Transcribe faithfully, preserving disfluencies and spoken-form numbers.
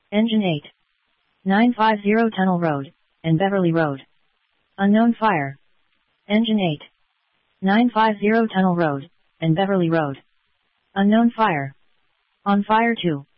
Engine eight. nine fifty Tunnel Road, and Beverly Road. Unknown fire. Engine eight. nine fifty Tunnel Road, and Beverly Road. Unknown fire. On fire two.